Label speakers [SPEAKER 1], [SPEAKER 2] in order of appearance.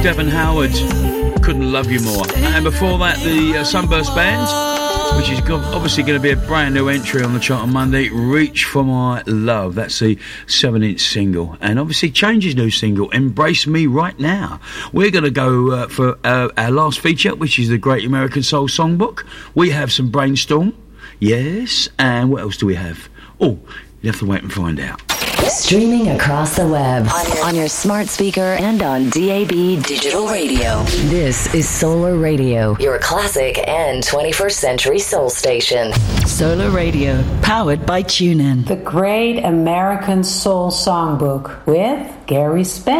[SPEAKER 1] Devon Howard, Couldn't Love You More. And before that, the Sunburst Band, which is obviously going to be a brand new entry on the chart on Monday, Reach for My Love. That's the 7-inch single. And obviously Change's new single, Embrace Me Right Now. We're going to go for our last feature, which is the Great American Soul Songbook. We have some Brainstorm, yes, and what else do we have? Oh, you have to wait and find out.
[SPEAKER 2] Streaming across the web, on your smart speaker and on DAB Digital Radio. This is Solar Radio, your classic and 21st century soul station.
[SPEAKER 3] Solar Radio, powered by TuneIn.
[SPEAKER 4] The Great American Soul Songbook with Gary Spence.